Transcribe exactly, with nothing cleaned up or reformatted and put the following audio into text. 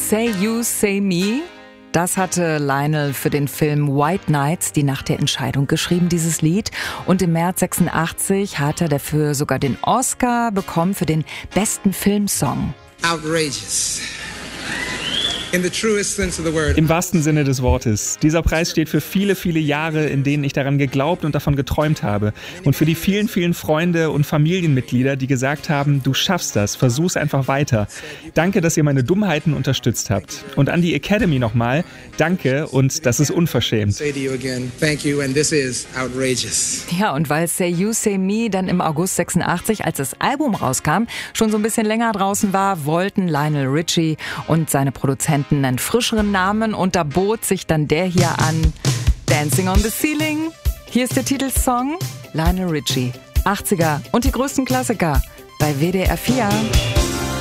Say You, Say Me. Das hatte Lionel für den Film White Nights, die Nacht der Entscheidung, geschrieben, dieses Lied. Und im März sechsundachtzig hat er dafür sogar den Oscar bekommen für den besten Filmsong. Outrageous. In the truest sense of the word. Im wahrsten Sinne des Wortes. Dieser Preis steht für viele, viele Jahre, in denen ich daran geglaubt und davon geträumt habe. Und für die vielen, vielen Freunde und Familienmitglieder, die gesagt haben, du schaffst das, versuch's einfach weiter. Danke, dass ihr meine Dummheiten unterstützt habt. Und an die Academy nochmal, danke und das ist unverschämt. Say to you again, thank you and this is outrageous. Ja, und weil Say You, Say Me dann im August sechsundachtzig, als das Album rauskam, schon so ein bisschen länger draußen war, wollten Lionel Richie und seine Produzenten einen frischeren Namen und da bot sich dann der hier an. Dancing on the Ceiling. Hier ist der Titelsong. Lionel Richie, achtziger und die größten Klassiker bei W D R vier.